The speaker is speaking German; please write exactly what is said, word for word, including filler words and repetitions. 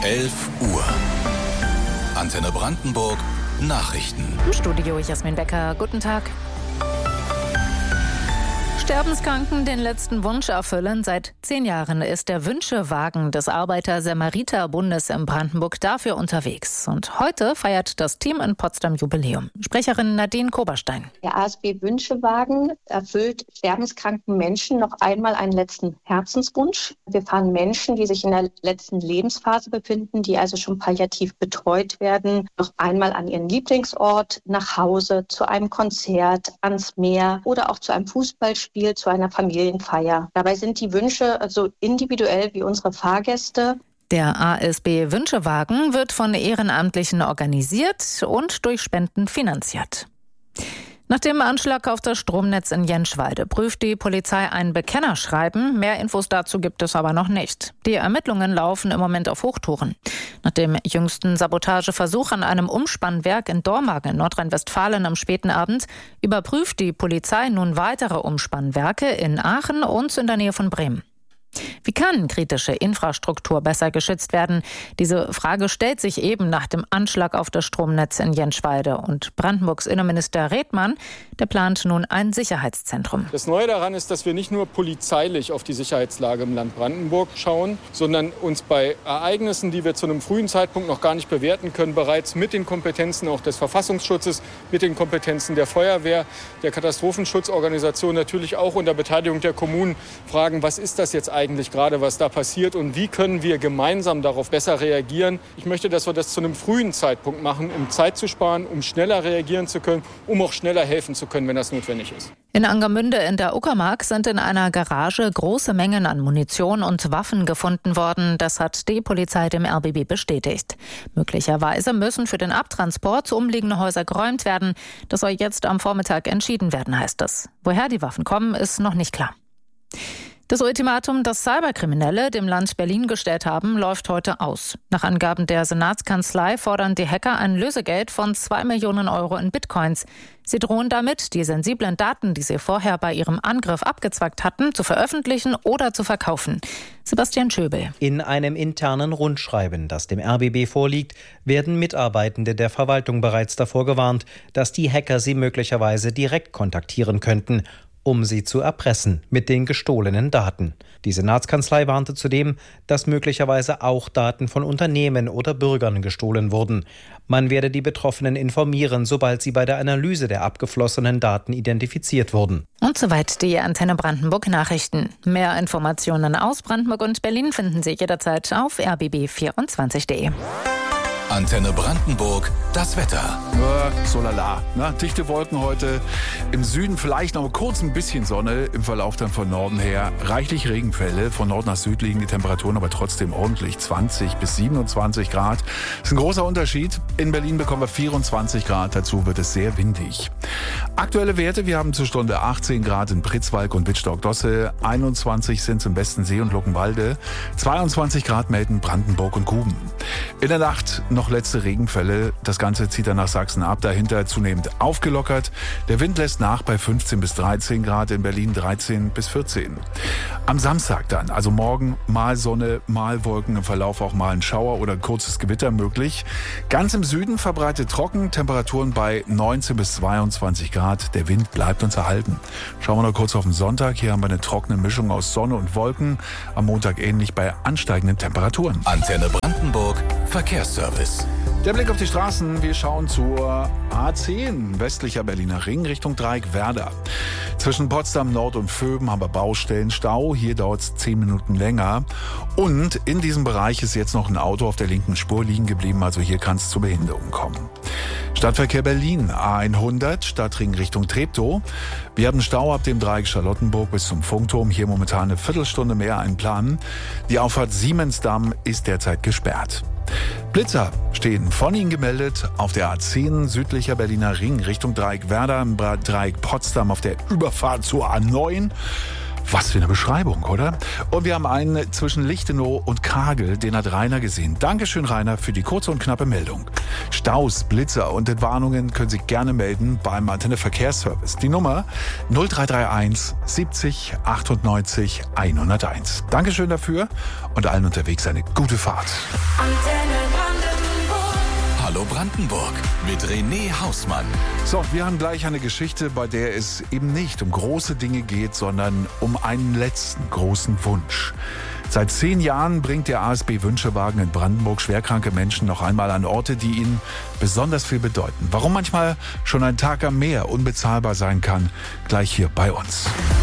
elf Uhr. Antenne Brandenburg Nachrichten. Im Studio Jasmin Becker. Guten Tag. Sterbenskranken den letzten Wunsch erfüllen. Seit zehn Jahren ist der Wünschewagen des Arbeiter-Samariter-Bundes in Brandenburg dafür unterwegs. Und heute feiert das Team in Potsdam Jubiläum. Sprecherin Nadine Koberstein. Der A S B-Wünschewagen erfüllt sterbenskranken Menschen noch einmal einen letzten Herzenswunsch. Wir fahren Menschen, die sich in der letzten Lebensphase befinden, die also schon palliativ betreut werden, noch einmal an ihren Lieblingsort, nach Hause, zu einem Konzert, ans Meer oder auch zu einem Fußballspiel, zu einer Familienfeier. Dabei sind die Wünsche so individuell wie unsere Fahrgäste. Der A S B-Wünschewagen wird von Ehrenamtlichen organisiert und durch Spenden finanziert. Nach dem Anschlag auf das Stromnetz in Jenschwalde prüft die Polizei ein Bekennerschreiben. Mehr Infos dazu gibt es aber noch nicht. Die Ermittlungen laufen im Moment auf Hochtouren. Nach dem jüngsten Sabotageversuch an einem Umspannwerk in Dormagen in Nordrhein-Westfalen am späten Abend überprüft die Polizei nun weitere Umspannwerke in Aachen und in der Nähe von Bremen. Wie kann kritische Infrastruktur besser geschützt werden? Diese Frage stellt sich eben nach dem Anschlag auf das Stromnetz in Jenschwalde. Und Brandenburgs Innenminister Redmann, der plant nun ein Sicherheitszentrum. Das Neue daran ist, dass wir nicht nur polizeilich auf die Sicherheitslage im Land Brandenburg schauen, sondern uns bei Ereignissen, die wir zu einem frühen Zeitpunkt noch gar nicht bewerten können, bereits mit den Kompetenzen auch des Verfassungsschutzes, mit den Kompetenzen der Feuerwehr, der Katastrophenschutzorganisation, natürlich auch unter Beteiligung der Kommunen fragen, was ist das jetzt eigentlich gerade, was da passiert und wie können wir gemeinsam darauf besser reagieren. Ich möchte, dass wir das zu einem frühen Zeitpunkt machen, um Zeit zu sparen, um schneller reagieren zu können, um auch schneller helfen zu können, wenn das notwendig ist. In Angermünde in der Uckermark sind in einer Garage große Mengen an Munition und Waffen gefunden worden. Das hat die Polizei dem R B B bestätigt. Möglicherweise müssen für den Abtransport umliegende Häuser geräumt werden. Das soll jetzt am Vormittag entschieden werden, heißt es. Woher die Waffen kommen, ist noch nicht klar. Das Ultimatum, das Cyberkriminelle dem Land Berlin gestellt haben, läuft heute aus. Nach Angaben der Senatskanzlei fordern die Hacker ein Lösegeld von zwei Millionen Euro in Bitcoins. Sie drohen damit, die sensiblen Daten, die sie vorher bei ihrem Angriff abgezwackt hatten, zu veröffentlichen oder zu verkaufen. Sebastian Schöbel. In einem internen Rundschreiben, das dem R B B vorliegt, werden Mitarbeitende der Verwaltung bereits davor gewarnt, dass die Hacker sie möglicherweise direkt kontaktieren könnten, um sie zu erpressen mit den gestohlenen Daten. Die Senatskanzlei warnte zudem, dass möglicherweise auch Daten von Unternehmen oder Bürgern gestohlen wurden. Man werde die Betroffenen informieren, sobald sie bei der Analyse der abgeflossenen Daten identifiziert wurden. Und soweit die Antenne Brandenburg Nachrichten. Mehr Informationen aus Brandenburg und Berlin finden Sie jederzeit auf r b b vierundzwanzig punkt d e. Antenne Brandenburg, das Wetter. Äh, so lala. Na, dichte Wolken heute. Im Süden vielleicht noch kurz ein bisschen Sonne. Im Verlauf dann von Norden her reichlich Regenfälle. Von Nord nach Süd liegen die Temperaturen aber trotzdem ordentlich. zwanzig bis siebenundzwanzig Grad. Das ist ein großer Unterschied. In Berlin bekommen wir vierundzwanzig Grad. Dazu wird es sehr windig. Aktuelle Werte. Wir haben zur Stunde achtzehn Grad in Pritzwalk und Wittstock-Dosse. einundzwanzig sind es im Westensee und Luckenwalde. zweiundzwanzig Grad melden Brandenburg und Guben. In der Nacht noch letzte Regenfälle. Das Ganze zieht dann nach Sachsen ab. Dahinter zunehmend aufgelockert. Der Wind lässt nach bei fünfzehn bis dreizehn Grad. In Berlin dreizehn bis vierzehn. Am Samstag dann, also morgen, mal Sonne, mal Wolken. Im Verlauf auch mal ein Schauer oder ein kurzes Gewitter möglich. Ganz im Süden verbreitet trocken. Temperaturen bei neunzehn bis zweiundzwanzig Grad. Der Wind bleibt uns erhalten. Schauen wir noch kurz auf den Sonntag. Hier haben wir eine trockene Mischung aus Sonne und Wolken. Am Montag ähnlich bei ansteigenden Temperaturen. Antenne Brandenburg, Verkehrsservice. Der Blick auf die Straßen. Wir schauen zur A zehn, westlicher Berliner Ring, Richtung Dreieck Werder. Zwischen Potsdam Nord und Vöben haben wir Baustellen, Stau. Hier dauert es zehn Minuten länger. Und in diesem Bereich ist jetzt noch ein Auto auf der linken Spur liegen geblieben. Also hier kann es zu Behinderungen kommen. Stadtverkehr Berlin, A hundert, Stadtring Richtung Treptow. Wir haben Stau ab dem Dreieck Charlottenburg bis zum Funkturm. Hier momentan eine Viertelstunde mehr einplanen. Die Auffahrt Siemensdamm ist derzeit gesperrt. Blitzer stehen von Ihnen gemeldet auf der A zehn südlicher Berliner Ring Richtung Dreieck Werder, im Dreieck Potsdam auf der Überfahrt zur A neun. Was für eine Beschreibung, oder? Und wir haben einen zwischen Lichtenau und Kagel, den hat Rainer gesehen. Dankeschön, Rainer, für die kurze und knappe Meldung. Staus, Blitzer und Entwarnungen können Sie gerne melden beim Antenne Verkehrsservice. Die Nummer null drei drei eins siebzig achtundneunzig hunderteins. Dankeschön dafür und allen unterwegs eine gute Fahrt. Hallo Brandenburg mit René Hausmann. So, wir haben gleich eine Geschichte, bei der es eben nicht um große Dinge geht, sondern um einen letzten großen Wunsch. Seit zehn Jahren bringt der A S B Wünschewagen in Brandenburg schwerkranke Menschen noch einmal an Orte, die ihnen besonders viel bedeuten. Warum manchmal schon ein Tag am Meer unbezahlbar sein kann, gleich hier bei uns.